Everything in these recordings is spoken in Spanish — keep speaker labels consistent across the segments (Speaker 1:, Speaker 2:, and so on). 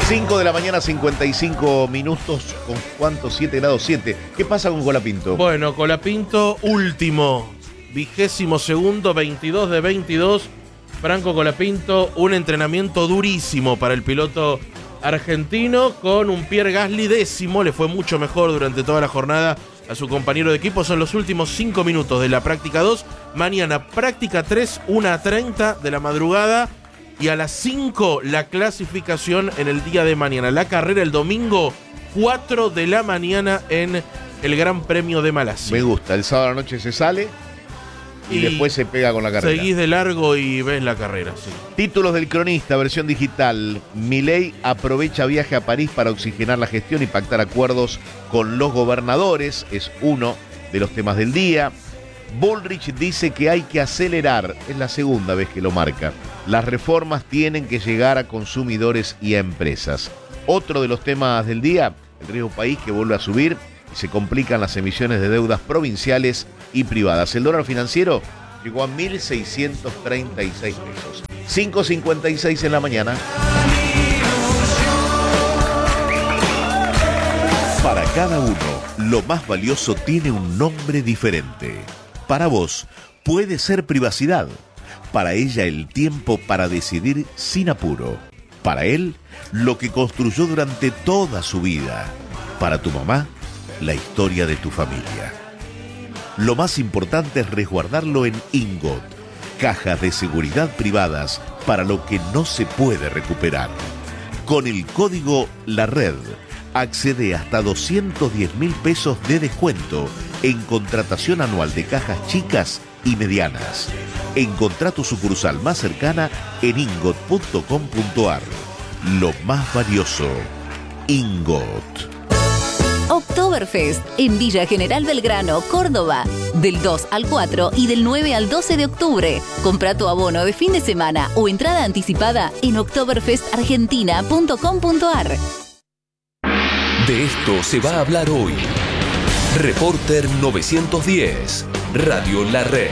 Speaker 1: 5 de la mañana, 55 minutos. ¿Con cuánto? 7 grados 7. ¿Qué pasa con Colapinto?
Speaker 2: Bueno, Colapinto último, 22º, 22 de 22. Franco Colapinto, un entrenamiento durísimo para el piloto argentino con un Pierre Gasly décimo. Le fue mucho mejor durante toda la jornada a su compañero de equipo. Son los últimos 5 minutos de la práctica 2. Mañana práctica 3, 1:30 de la madrugada. Y a las 5 la clasificación en el día de mañana. La carrera el domingo, 4 de la mañana en el Gran Premio de Malasia.
Speaker 1: Me gusta, el sábado a la noche se sale y después se pega con la carrera.
Speaker 2: Seguís de largo y ves la carrera, sí.
Speaker 1: Títulos del Cronista, versión digital. Milei aprovecha viaje a París para oxigenar la gestión y pactar acuerdos con los gobernadores. Es uno de los temas del día. Bullrich dice que hay que acelerar, es la segunda vez que lo marca. Las reformas tienen que llegar a consumidores y a empresas. Otro de los temas del día, el riesgo país que vuelve a subir y se complican las emisiones de deudas provinciales y privadas. El dólar financiero llegó a 1.636 pesos. 5:56 en la mañana. Para cada uno, lo más valioso tiene un nombre diferente. Para vos, puede ser privacidad. Para ella, el tiempo para decidir sin apuro. Para él, lo que construyó durante toda su vida. Para tu mamá, la historia de tu familia. Lo más importante es resguardarlo en Ingot, cajas de seguridad privadas para lo que no se puede recuperar. Con el código La Red, accede hasta 210.000 pesos de descuento en contratación anual de cajas chicas y medianas. Encontrá tu sucursal más cercana en ingot.com.ar. Lo más valioso, Ingot.
Speaker 3: Oktoberfest en Villa General Belgrano, Córdoba. Del 2 al 4 y del 9 al 12 de octubre. Compra tu abono de fin de semana o entrada anticipada en oktoberfestargentina.com.ar.
Speaker 4: De esto se va a hablar hoy. Reporter 910, Radio La Red.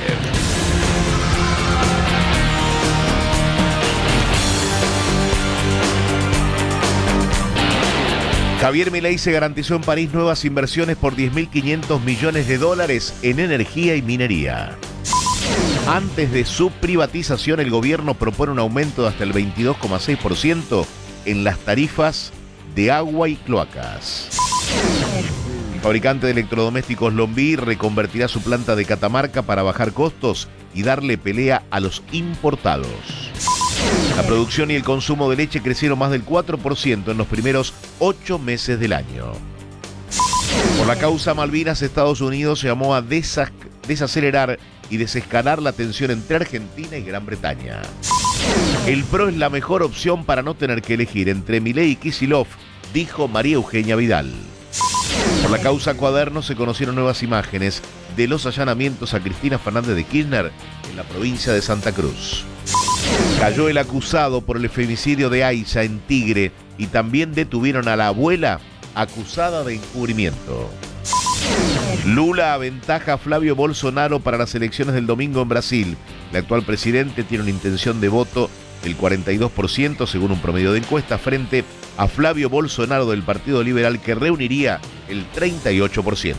Speaker 1: Javier Milei se garantizó en París nuevas inversiones por $10.500 millones en energía y minería. Antes de su privatización, el gobierno propone un aumento de hasta el 22,6% en las tarifas de agua y cloacas. El fabricante de electrodomésticos Lombí reconvertirá su planta de Catamarca para bajar costos y darle pelea a los importados. La producción y el consumo de leche crecieron más del 4% en los primeros 8 meses del año. Por la causa Malvinas, Estados Unidos llamó a desacelerar y desescalar la tensión entre Argentina y Gran Bretaña. El PRO es la mejor opción para no tener que elegir entre Milei y Kicillof, dijo María Eugenia Vidal. Por la causa Cuadernos se conocieron nuevas imágenes de los allanamientos a Cristina Fernández de Kirchner en la provincia de Santa Cruz. Cayó el acusado por el femicidio de Aicha en Tigre y también detuvieron a la abuela acusada de encubrimiento. Lula aventaja a Flavio Bolsonaro para las elecciones del domingo en Brasil. El actual presidente tiene una intención de voto del 42% según un promedio de encuesta frente a Flavio Bolsonaro del Partido Liberal que reuniría el 38%.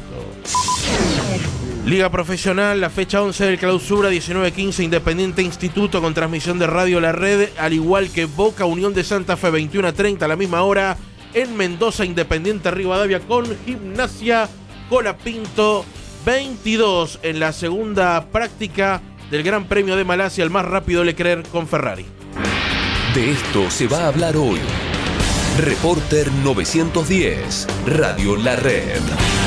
Speaker 2: Liga Profesional, la fecha 11 del Clausura, 19:15, Independiente Instituto con transmisión de Radio La Red, al igual que Boca Unión de Santa Fe, 21:30 a la misma hora. En Mendoza, Independiente Rivadavia con Gimnasia Colapinto, 22 en la segunda práctica del Gran Premio de Malasia, el más rápido Leclerc con Ferrari.
Speaker 4: De esto se va a hablar hoy. Reporter 910, Radio La Red.